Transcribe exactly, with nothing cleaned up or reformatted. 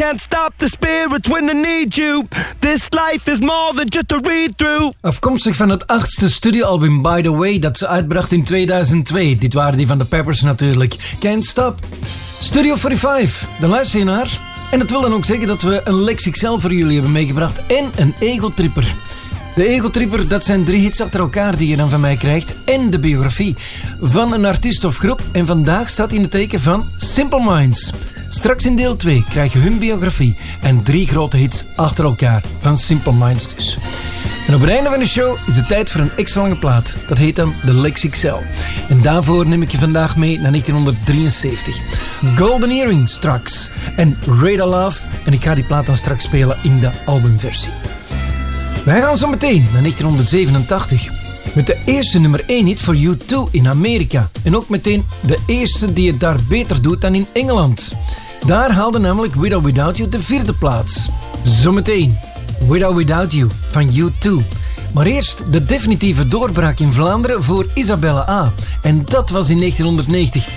can't stop the spirits when they need you. This life is more than just a read-through. Afkomstig van het achtste studioalbum By The Way dat ze uitbracht in tweeduizend twee. Dit waren die van de Peppers natuurlijk. Can't Stop. Studio vijfenveertig, daar luister je naar. En dat wil dan ook zeggen dat we een Lex X L voor jullie hebben meegebracht en een Ego Tripper. De Ego Tripper, dat zijn drie hits achter elkaar die je dan van mij krijgt. En de biografie van een artiest of groep. En vandaag staat in het teken van Simple Minds. Straks in deel twee krijg je hun biografie. En drie grote hits achter elkaar van Simple Minds dus. En op het einde van de show is het tijd voor een extra lange plaat. Dat heet dan de Lex X L. En daarvoor neem ik je vandaag mee naar negentien drieënzeventig. Golden Earring straks. En Radar Love. En ik ga die plaat dan straks spelen in de albumversie. Wij gaan zo meteen naar negentien zevenentachtig met de eerste nummer één hit voor U twee in Amerika. En ook meteen de eerste die het daar beter doet dan in Engeland. Daar haalde namelijk With or Without You de vierde plaats. Zometeen With or Without You van U twee. Maar eerst de definitieve doorbraak in Vlaanderen voor Isabelle A. En dat was in negentien negentig.